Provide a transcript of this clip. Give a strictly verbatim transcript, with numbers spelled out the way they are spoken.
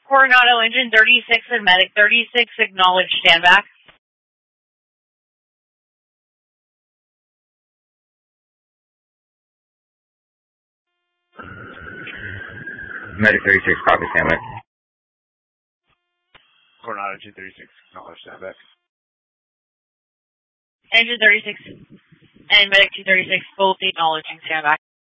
Coronado Engine thirty-six and Medic thirty-six, acknowledge stand back. Medic thirty-six, copy, stand back. Coronado Engine thirty-six, acknowledge stand back. Engine thirty-six and Medic two thirty-six, both acknowledging stand back.